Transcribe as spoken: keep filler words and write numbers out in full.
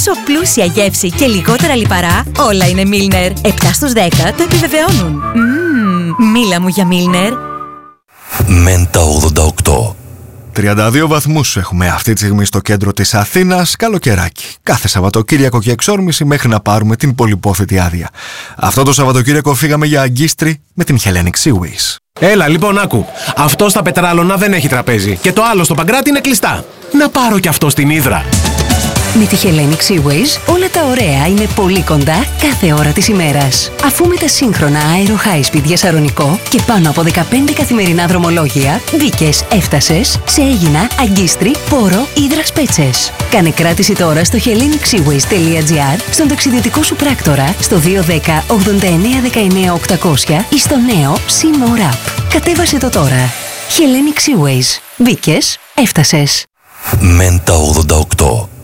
Τόσο πλούσια γεύση και λιγότερα λιπαρά, όλα είναι Milner. επτά στους δέκα το επιβεβαιώνουν. Μμμ, μίλα μου για Milner. Μέντα ογδόντα οκτώ. τριάντα δύο βαθμούς έχουμε αυτή τη στιγμή στο κέντρο της Αθήνας, καλοκαιράκι. Κάθε Σαββατοκύριακο και εξόρμηση μέχρι να πάρουμε την πολυπόθητη άδεια. Αυτό το Σαββατοκύριακο φύγαμε για Αγκίστρι με την Hellenic Seaways. Έλα, λοιπόν, άκου. Αυτό στα Πετράλωνα δεν έχει τραπέζι και το άλλο στο Παγκράτη είναι κλειστά. Να πάρω κι αυτό στην Ύδρα. Με τη Hellenic Seaways όλα τα ωραία είναι πολύ κοντά κάθε ώρα της ημέρας. Αφού με τα σύγχρονα Aero High Speed για Σαρονικό και πάνω από δεκαπέντε καθημερινά δρομολόγια, μπήκες, έφτασες σε Αίγινα, Αγκίστρι, Πόρο, Ύδρας Πέτσες. Κάνε κράτηση τώρα στο hellenic seaways τελεία gr, στον ταξιδιωτικό σου πράκτορα, στο δύο ένα μηδέν ογδόντα εννέα δεκαεννέα οκτακόσια ή στο νέο SeaMore App. Κατέβασε το τώρα. Hellenic Seaways. Μπήκες, έφτασες. Μέντα ογδόντα οκτώ.